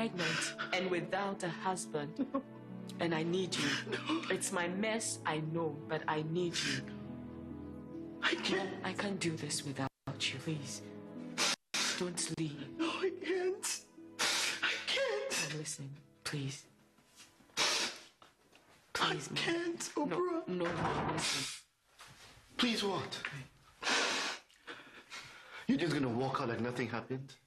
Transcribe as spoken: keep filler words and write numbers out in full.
pregnant and without a husband. No. And I need you. No. It's my mess, I know, but I need you. I can't. No, I can't do this without you. Please. Don't leave. No, I can't. I can't. Oh, listen, please. Please, I can't, Oprah. No, no, no, listen. Please what? You're just gonna walk out like nothing happened?